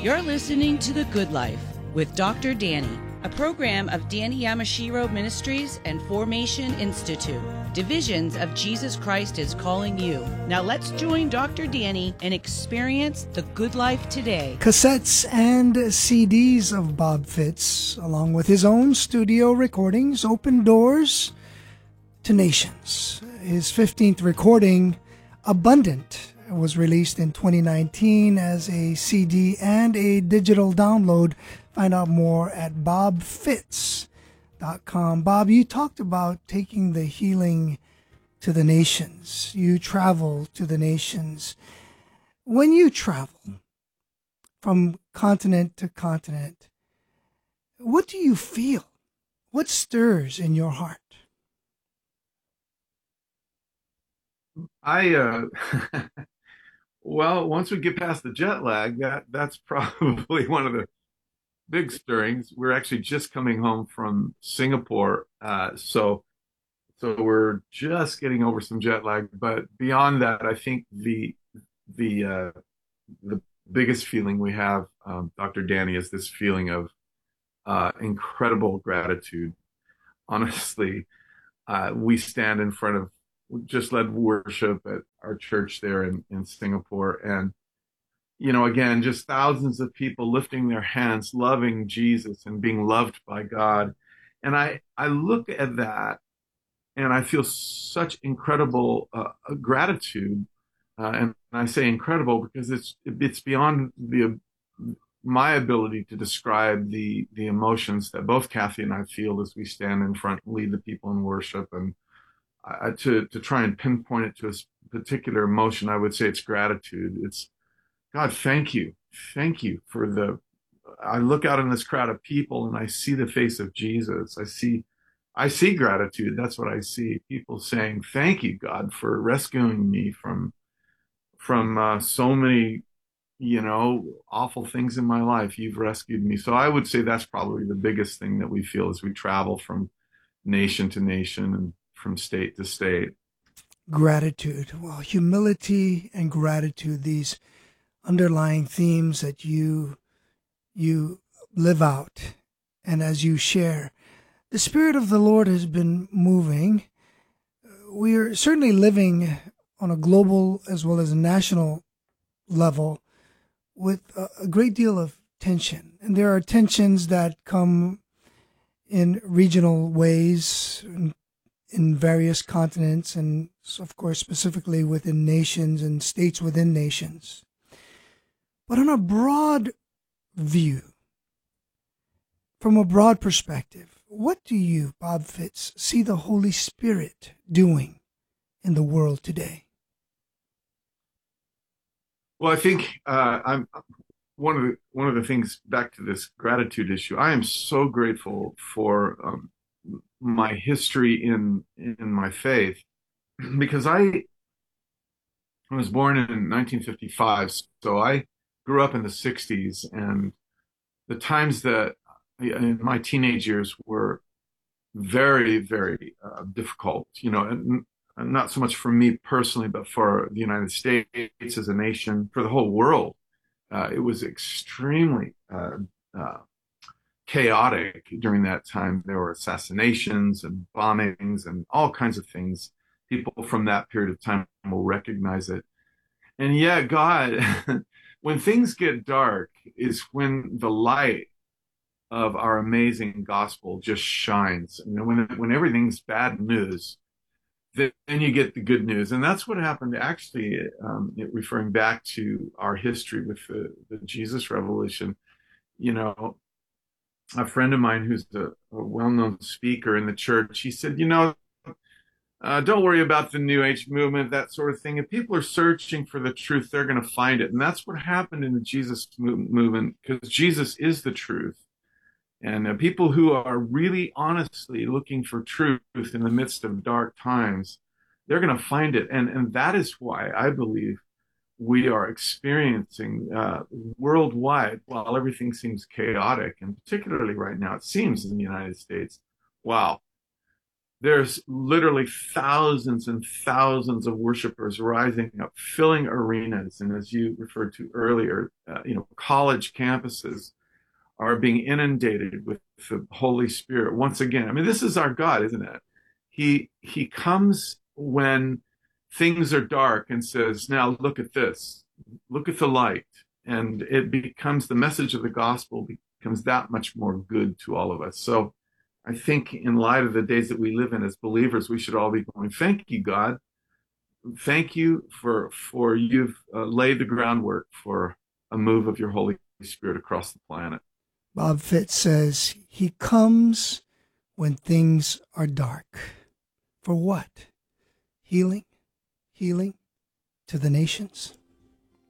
You're listening to The Good Life with Dr. Danny, a program of Danny Yamashiro Ministries and Formation Institute. Divisions of Jesus Christ is calling you. Now let's join Dr. Danny and experience the good life today. Cassettes and CDs of Bob Fitts, along with his own studio recordings, opened doors to nations. His 15th recording, Abundant, was released in 2019 as a CD and a digital download. Find out more at bobfitts.com. Bob, you talked about taking the healing to the nations. You travel to the nations. When you travel from continent to continent, what do you feel? What stirs in your heart? Well, once we get past the jet lag, that's probably one of the big stirrings. We're actually just coming home from Singapore, so we're just getting over some jet lag. But beyond that, I think the biggest feeling we have, Dr. Danny, is this feeling of incredible gratitude. Honestly, we stand in front of, we just led worship at our church there in Singapore, and again, just thousands of people lifting their hands, loving Jesus and being loved by God. And I look at that and I feel such incredible gratitude. And I say incredible because it's beyond my ability to describe the emotions that both Kathy and I feel as we stand in front and lead the people in worship. And to try and pinpoint it to a particular emotion, I would say it's gratitude. It's, God, thank you. Thank you for I look out in this crowd of people and I see the face of Jesus. I see gratitude. That's what I see. People saying, thank you, God, for rescuing me from so many, awful things in my life. You've rescued me. So I would say that's probably the biggest thing that we feel as we travel from nation to nation and from state to state. Gratitude. Well, humility and gratitude, these underlying themes that you live out, and as you share, the Spirit of the Lord has been moving. We are certainly living on a global as well as a national level with a great deal of tension, and there are tensions that come in regional ways in various continents, and of course specifically within nations and states within nations. But on a broad view, from a broad perspective, what do you, Bob Fitts, see the Holy Spirit doing in the world today? Well, I think I'm one of the things, back to this gratitude issue. I am so grateful for my history in my faith, because I was born in 1955, so I grew up in the 60s, and the times that in my teenage years were very, very difficult, and not so much for me personally, but for the United States as a nation, for the whole world. It was extremely chaotic during that time. There were assassinations and bombings and all kinds of things. People from that period of time will recognize it. And yet, God, when things get dark is when the light of our amazing gospel just shines. When everything's bad news, then you get the good news. And that's what happened, actually, referring back to our history with the Jesus Revolution. A friend of mine who's a well-known speaker in the church, he said, don't worry about the New Age movement, that sort of thing. If people are searching for the truth, they're going to find it. And that's what happened in the Jesus movement, because Jesus is the truth. And people who are really honestly looking for truth in the midst of dark times, they're going to find it. And that is why I believe we are experiencing worldwide, while everything seems chaotic, and particularly right now, it seems in the United States, wow, there's literally thousands and thousands of worshipers rising up, filling arenas. And as you referred to earlier, college campuses are being inundated with the Holy Spirit once again. I mean, this is our God, isn't it? He comes when things are dark and says, now look at this, look at the light. And it becomes, the message of the gospel becomes that much more good to all of us. So I think in light of the days that we live in as believers, we should all be going, thank you, God. Thank you for you've laid the groundwork for a move of your Holy Spirit across the planet. Bob Fitts says, he comes when things are dark. For what? Healing to the nations.